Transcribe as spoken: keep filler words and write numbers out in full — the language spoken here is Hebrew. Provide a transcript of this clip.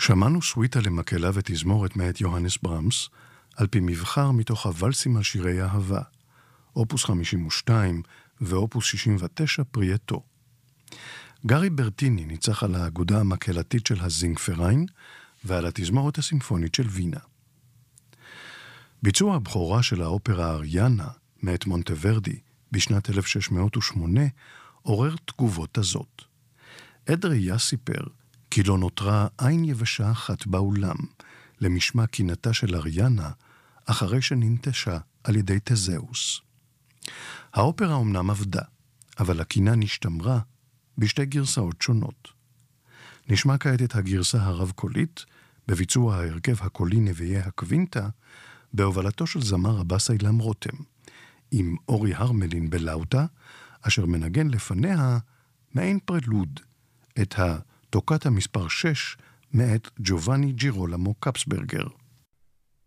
שמענו סוויטה למקהלה ותזמורת מאת יוהנס ברמס, על פי מבחר מתוך הוואלסים על שירי אהבה, אופוס חמישים ושתיים ואופוס שישים ותשע פרייטו. גארי ברטיני ניצח על האגודה המקהלתית של הזינגפריין ועל התזמורת הסימפונית של וינה. ביצוע הבכורה של האופרה אריאנה מאת מונטוורדי בשנת אלף שש מאות ושמונה עורר תגובות הזאת. עד ראייה סיפר כי לא נותרה עין יבשה אחת באולם למשמע קינתה של אריאנה אחרי שננטשה על ידי תזאוס. האופרה אומנם עבדה, אבל הקינה נשתמרה בשתי גרסאות שונות. נשמע כעת את הגרסה הרב-קולית בביצוע ההרכב הקולי נביאי הקווינטה בהובלתו של זמר הבס אילם רותם, עם אורי הרמלין בלאוטה, אשר מנגן לפניה מעין פרלוד את הטוקטה מספר שש מאת ג'ובאני ג'ירולמו קפסברגר.